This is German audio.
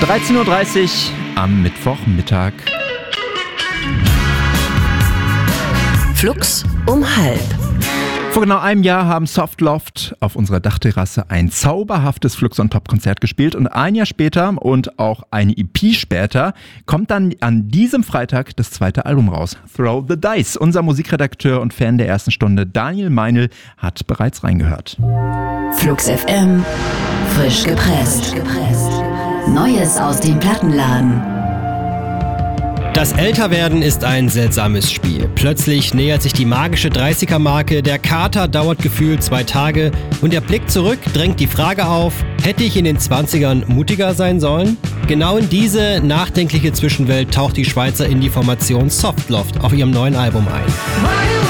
13:30 Uhr am Mittwochmittag. Flux um 12:30. Vor genau einem Jahr haben Softloft auf unserer Dachterrasse ein zauberhaftes Flux on Top Konzert gespielt und ein Jahr später und auch eine EP später kommt dann an diesem Freitag das zweite Album raus, Throw the Dice. Unser Musikredakteur und Fan der ersten Stunde, Daniel Meinl, hat bereits reingehört. Flux FM, frisch gepresst. Neues aus dem Plattenladen. Das Älterwerden ist ein seltsames Spiel. Plötzlich nähert sich die magische 30er-Marke, der Kater dauert gefühlt 2 Tage und der Blick zurück drängt die Frage auf, hätte ich in den 20ern mutiger sein sollen? Genau in diese nachdenkliche Zwischenwelt taucht die Schweizer Indie-Formation Softloft auf ihrem neuen Album ein.